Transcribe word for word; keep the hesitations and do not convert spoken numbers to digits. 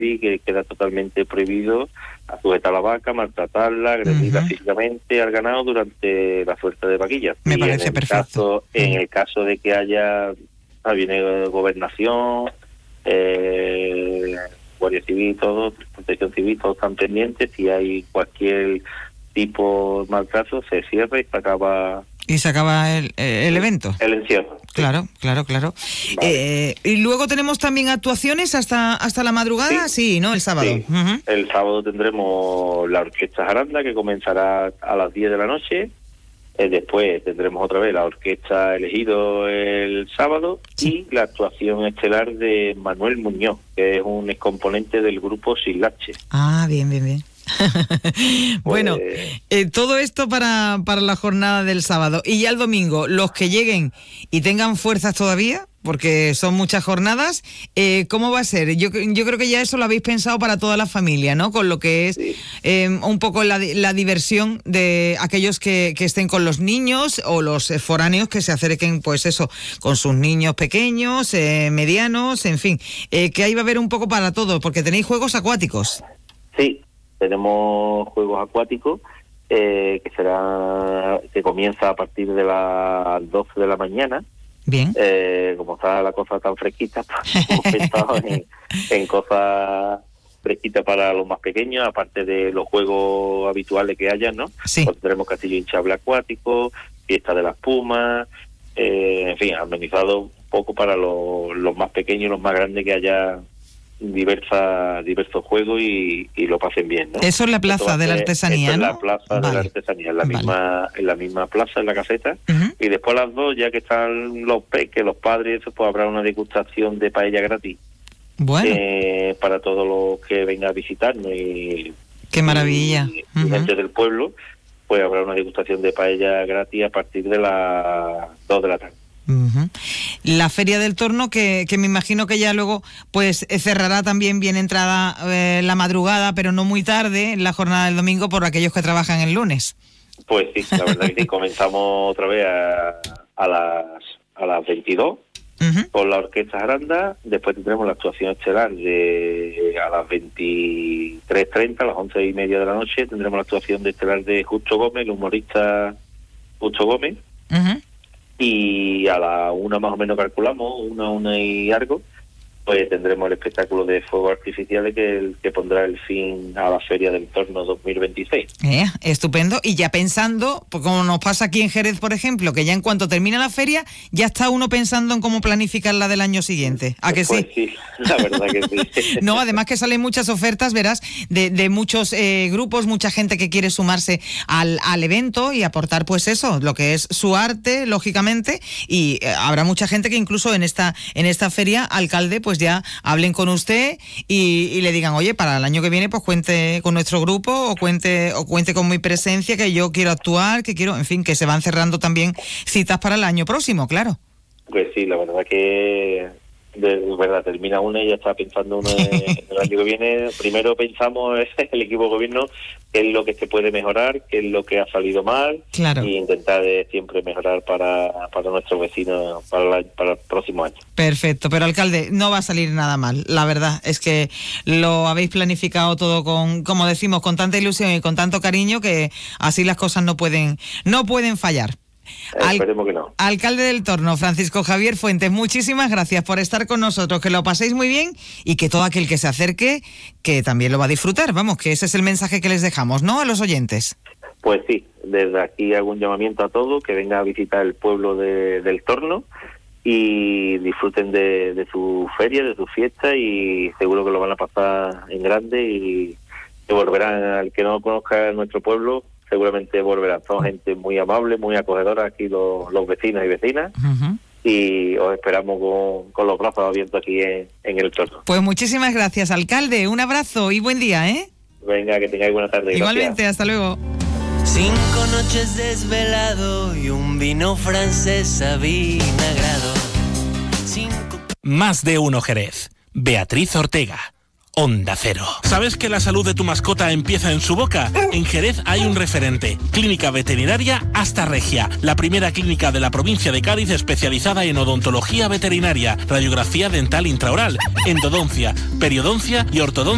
Gatti, que queda totalmente prohibido a sujetar a la vaca, maltratarla, agredirla uh-huh. físicamente al ganado durante la suelta de vaquillas. Me y parece en el perfecto. Caso, uh-huh. En el caso de que haya, ah, viene gobernación, eh, Guardia Civil, todo, Protección Civil, todos están pendientes, si hay cualquier tipo de maltrato, se cierra y se acaba... Y se acaba el, el evento. El encierro. Claro, sí. claro, claro. Vale. Eh, y luego tenemos también actuaciones hasta hasta la madrugada, sí, sí ¿no? El sábado. Sí. Uh-huh. El sábado tendremos la Orquesta Jaranda, que comenzará a las diez de la noche. Eh, después tendremos otra vez la Orquesta Elegido el sábado, sí. Y la actuación estelar de Manuel Muñoz, que es un excomponente del grupo Silache. Ah, bien, bien, bien. Bueno, pues... eh, todo esto para, para la jornada del sábado. Y ya el domingo, los que lleguen y tengan fuerzas todavía, porque son muchas jornadas, eh, ¿cómo va a ser? Yo, yo creo que ya eso lo habéis pensado para toda la familia, ¿no? Con lo que es sí. eh, un poco la, la diversión de aquellos que, que estén con los niños o los foráneos que se acerquen, pues eso, con sus niños pequeños, eh, medianos, en fin, eh, que ahí va a haber un poco para todo, porque tenéis juegos acuáticos. Sí. Tenemos juegos acuáticos eh, que será que comienza a partir de las doce de la mañana. Bien. Eh, como está la cosa tan fresquita, pues hemos pensado en, en cosas fresquitas para los más pequeños, aparte de los juegos habituales que haya, ¿no? Sí. Pues tenemos castillo hinchable acuático, fiesta de las pumas, eh, en fin, amenizado un poco para los, los más pequeños y los más grandes, que haya diversa, diversos juegos y, y lo pasen bien, ¿no? Eso es la plaza de la artesanía, ¿no? Es la plaza vale. de la artesanía, en la vale. misma, en la misma plaza, en la caseta, uh-huh. y después a las dos, ya que están los peques, los padres, eso, pues habrá una degustación de paella gratis. Bueno. Eh, para todos los que vengan a visitarnos y... ¡Qué maravilla! Y, uh-huh. y gente del pueblo, pues habrá una degustación de paella gratis a partir de las dos de la tarde. Uh-huh. La Feria del Torno, que, que me imagino que ya luego pues cerrará también bien entrada eh, la madrugada, pero no muy tarde, en la jornada del domingo, por aquellos que trabajan el lunes. Pues sí, la verdad que sí, comenzamos otra vez a, a las a las veintidós uh-huh. con la Orquesta Jaranda, después tendremos la actuación estelar de a las veintitrés treinta, a las once y media de la noche, tendremos la actuación de estelar de Justo Gómez, el humorista Justo Gómez, uh-huh. y a la una más o menos calculamos, una, una y algo, pues tendremos el espectáculo de fuegos artificiales que, el, que pondrá el fin a la Feria del Torno dos mil veintiséis. Eh, estupendo. Y ya pensando, pues como nos pasa aquí en Jerez, por ejemplo, que ya en cuanto termina la feria, ya está uno pensando en cómo planificar la del año siguiente. ¿A que pues sí? sí, la verdad que sí. No, además que salen muchas ofertas, verás, de, de muchos eh, grupos, mucha gente que quiere sumarse al, al evento y aportar, pues eso, lo que es su arte, lógicamente, y eh, habrá mucha gente que incluso en esta, en esta feria, alcalde, pues ya hablen con usted y, y le digan, oye, para el año que viene pues cuente con nuestro grupo o cuente o cuente con mi presencia, que yo quiero actuar, que quiero, en fin, que se van cerrando también citas para el año próximo, claro. Pues sí, la verdad que de verdad termina una y ya está pensando uno en el año que viene. Primero pensamos el equipo de gobierno qué es lo que se puede mejorar, qué es lo que ha salido mal, claro. y intentar de siempre mejorar para, para nuestros vecinos para, la, para el próximo año. Perfecto, pero alcalde, no va a salir nada mal. La verdad es que lo habéis planificado todo con, como decimos, con tanta ilusión y con tanto cariño, que así las cosas no pueden, no pueden fallar. Al, Esperemos que no. Alcalde del Torno, Francisco Javier Fuentes, muchísimas gracias por estar con nosotros, que lo paséis muy bien y que todo aquel que se acerque, que también lo va a disfrutar, vamos, que ese es el mensaje que les dejamos, ¿no?, a los oyentes. Pues sí, desde aquí hago un llamamiento a todos, que vengan a visitar el pueblo de, del Torno y disfruten de, de su feria, de su fiesta, y seguro que lo van a pasar en grande y que volverán. Al que no conozca nuestro pueblo, seguramente volverán. Son gente muy amable, muy acogedora aquí los, los vecinos y vecinas. Uh-huh. Y os esperamos con, con los brazos abiertos aquí en, en el Torno. Pues muchísimas gracias, alcalde. Un abrazo y buen día, ¿eh? Venga, que tengáis buena tarde. Igualmente, gracias. Hasta luego. Cinco noches desvelado y un vino francés avinagrado. Cinco... Más de uno Jerez. Beatriz Ortega. Onda Cero. ¿Sabes que la salud de tu mascota empieza en su boca? En Jerez hay un referente. Clínica Veterinaria Hasta Regia, la primera clínica de la provincia de Cádiz especializada en odontología veterinaria, radiografía dental intraoral, endodoncia, periodoncia y ortodoncia